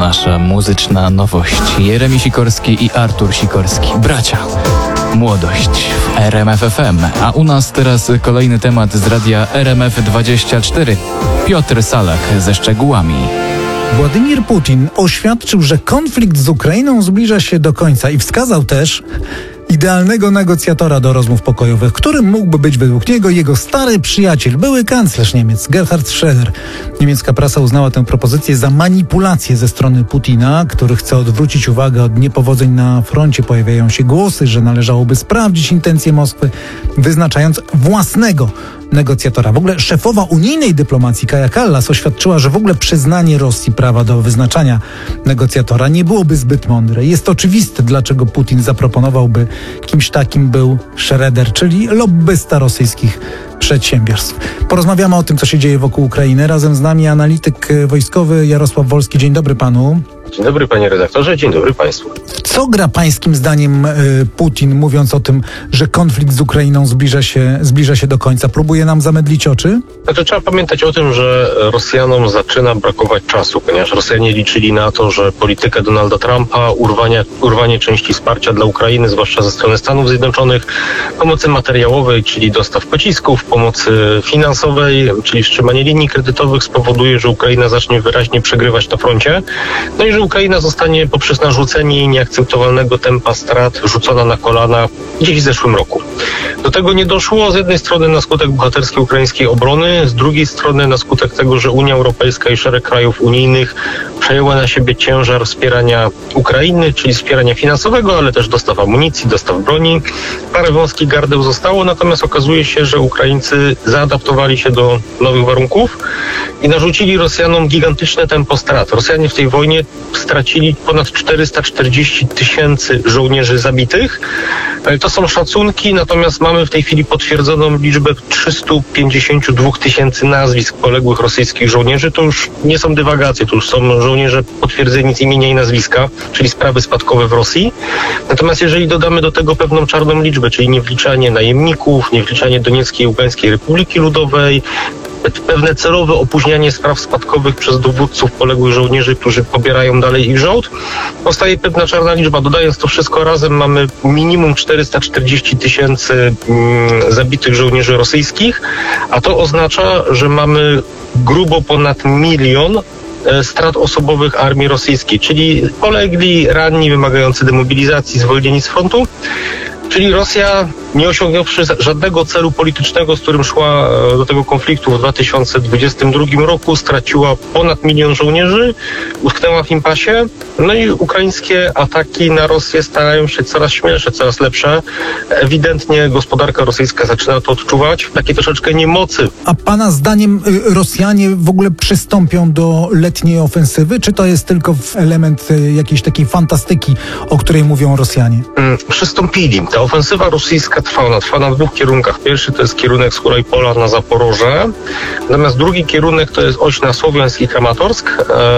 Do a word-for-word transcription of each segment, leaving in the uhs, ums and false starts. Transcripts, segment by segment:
nasza muzyczna nowość. Jeremi Sikorski i Artur Sikorski. Bracia. Młodość w R M F F M. A u nas teraz kolejny temat z radia R M F dwadzieścia cztery. Piotr Salak ze szczegółami. Władimir Putin oświadczył, że konflikt z Ukrainą zbliża się do końca i wskazał też idealnego negocjatora do rozmów pokojowych, którym mógłby być według niego jego stary przyjaciel, były kanclerz Niemiec, Gerhard Schröder. Niemiecka prasa uznała tę propozycję za manipulację ze strony Putina, który chce odwrócić uwagę od niepowodzeń na froncie. Pojawiają się głosy, że należałoby sprawdzić intencje Moskwy, wyznaczając własnego negocjatora. W ogóle szefowa unijnej dyplomacji Kaja Kallas oświadczyła, że w ogóle przyznanie Rosji prawa do wyznaczania negocjatora nie byłoby zbyt mądre. Jest oczywiste, dlaczego Putin zaproponowałby kimś takim był Schröder, czyli lobbysta rosyjskich przedsiębiorstw. Porozmawiamy o tym, co się dzieje wokół Ukrainy. Razem z nami analityk wojskowy Jarosław Wolski. Dzień dobry panu. Dzień dobry panie redaktorze, dzień dobry państwu. Co gra pańskim zdaniem y, Putin, mówiąc o tym, że konflikt z Ukrainą zbliża się, zbliża się do końca? Próbuje nam zamydlić oczy? Znaczy, trzeba pamiętać o tym, że Rosjanom zaczyna brakować czasu, ponieważ Rosjanie liczyli na to, że politykę Donalda Trumpa, urwanie, urwanie części wsparcia dla Ukrainy, zwłaszcza ze strony Stanów Zjednoczonych, pomocy materiałowej, czyli dostaw pocisków, pomocy finansowej, czyli wstrzymanie linii kredytowych spowoduje, że Ukraina zacznie wyraźnie przegrywać na froncie, no i że Ukraina zostanie poprzez narzucenie jej nieakceptowalnego tempa strat rzucona na kolana gdzieś w zeszłym roku. Do tego nie doszło z jednej strony na skutek bohaterskiej ukraińskiej obrony, z drugiej strony na skutek tego, że Unia Europejska i szereg krajów unijnych przejęła na siebie ciężar wspierania Ukrainy, czyli wspierania finansowego, ale też dostaw amunicji, dostaw broni. Parę wąskich gardeł zostało, natomiast okazuje się, że Ukraińcy zaadaptowali się do nowych warunków i narzucili Rosjanom gigantyczne tempo strat. Rosjanie w tej wojnie stracili ponad czterysta czterdzieści tysięcy żołnierzy zabitych. To są szacunki, natomiast mamy w tej chwili potwierdzoną liczbę trzysta pięćdziesiąt dwa tysięcy nazwisk poległych rosyjskich żołnierzy. To już nie są dywagacje, to już są żołnierze potwierdzeni z imienia i nazwiska, czyli sprawy spadkowe w Rosji. Natomiast jeżeli dodamy do tego pewną czarną liczbę, czyli niewliczanie najemników, niewliczanie Donieckiej i Ługańskiej Republiki Ludowej, pewne celowe opóźnianie spraw spadkowych przez dowódców poległych żołnierzy, którzy pobierają dalej ich żołd, powstaje pewna czarna liczba. Dodając to wszystko razem, mamy minimum czterysta czterdzieści tysięcy mm, zabitych żołnierzy rosyjskich, a to oznacza, że mamy grubo ponad milion strat osobowych armii rosyjskiej, czyli polegli, ranni, wymagający demobilizacji, zwolnieni z frontu. Czyli Rosja, nie osiągnąwszy żadnego celu politycznego, z którym szła do tego konfliktu w dwa tysiące dwudziestym drugim roku, straciła ponad milion żołnierzy, utknęła w impasie. No i ukraińskie ataki na Rosję starają się coraz śmielsze, coraz lepsze. Ewidentnie gospodarka rosyjska zaczyna to odczuwać w takiej troszeczkę niemocy. A pana zdaniem Rosjanie w ogóle przystąpią do letniej ofensywy, czy to jest tylko element jakiejś takiej fantastyki, o której mówią Rosjanie? Hmm, przystąpili. Ta ofensywa rosyjska trwa, ona trwa na dwóch kierunkach. Pierwszy to jest kierunek z Hulajpola na Zaporoże, natomiast drugi kierunek to jest oś na Słowiańsk i Kramatorsk.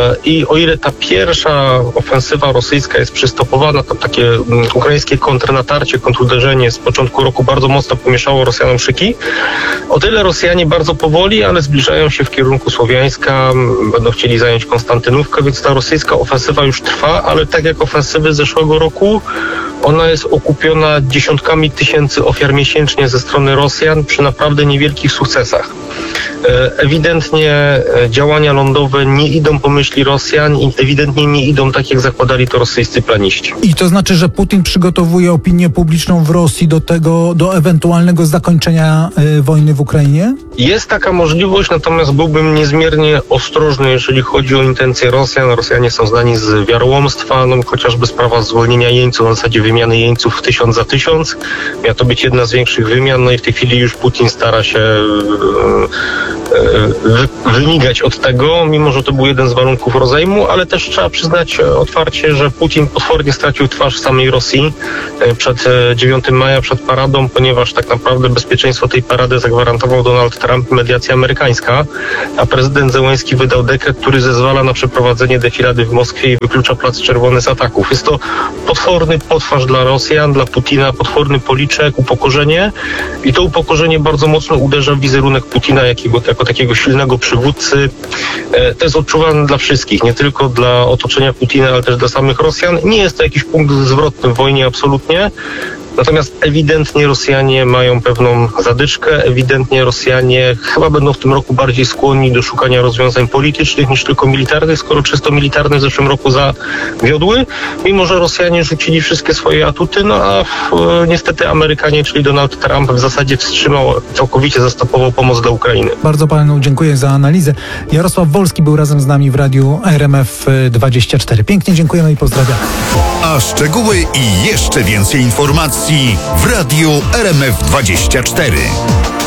I o ile ta pierwsza ofensywa rosyjska jest przystopowana, to takie ukraińskie kontrnatarcie, kontruderzenie z początku roku bardzo mocno pomieszało Rosjanom szyki, o tyle Rosjanie bardzo powoli, ale zbliżają się w kierunku Słowiańska, będą chcieli zająć Konstantynówkę, więc ta rosyjska ofensywa już trwa, ale tak jak ofensywy z zeszłego roku, ona jest okupiona dziesiątkami tysięcy ofiar miesięcznie ze strony Rosjan przy naprawdę niewielkich sukcesach. Ewidentnie działania lądowe nie idą po myśli Rosjan i ewidentnie nie idą tak, jak zakładali to rosyjscy planiści. I to znaczy, że Putin przygotowuje opinię publiczną w Rosji do tego, do ewentualnego zakończenia y, wojny w Ukrainie? Jest taka możliwość, natomiast byłbym niezmiernie ostrożny, jeżeli chodzi o intencje Rosjan. Rosjanie są znani z wiarołomstwa, no chociażby sprawa zwolnienia jeńców, na zasadzie wymiany jeńców tysiąc za tysiąc. Miała to być jedna z większych wymian, no i w tej chwili już Putin stara się wymigać od tego, mimo że to był jeden z warunków rozejmu, ale też trzeba przyznać otwarcie, że Putin potwornie stracił twarz w samej Rosji przed dziewiątego maja, przed paradą, ponieważ tak naprawdę bezpieczeństwo tej parady zagwarantował Donald Trump, mediacja amerykańska, a prezydent Zełenski wydał dekret, który zezwala na przeprowadzenie defilady w Moskwie i wyklucza Plac Czerwony z ataków. Jest to potworny, potwarz ponieważ dla Rosjan, dla Putina potworny policzek, upokorzenie i to upokorzenie bardzo mocno uderza w wizerunek Putina jakiego, jako takiego silnego przywódcy. To jest odczuwane dla wszystkich, nie tylko dla otoczenia Putina, ale też dla samych Rosjan. Nie jest to jakiś punkt zwrotny w wojnie, absolutnie. Natomiast ewidentnie Rosjanie mają pewną zadyczkę, ewidentnie Rosjanie chyba będą w tym roku bardziej skłonni do szukania rozwiązań politycznych niż tylko militarnych, skoro czysto militarne w zeszłym roku zawiodły, mimo że Rosjanie rzucili wszystkie swoje atuty, no a e, niestety Amerykanie, czyli Donald Trump w zasadzie wstrzymał, całkowicie zastopował pomoc dla Ukrainy. Bardzo panu dziękuję za analizę. Jarosław Wolski był razem z nami w radiu R M F dwadzieścia cztery. Pięknie dziękujemy i pozdrawiamy. A szczegóły i jeszcze więcej informacji w radiu R M F dwadzieścia cztery.